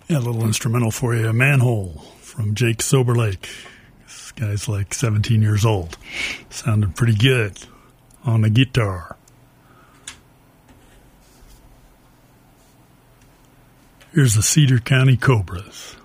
Yeah, a little instrumental for you, Manhole from Jake Soberlake. This guy's like 17 years old. Sounded pretty good on the guitar. Here's the Cedar County Cobras.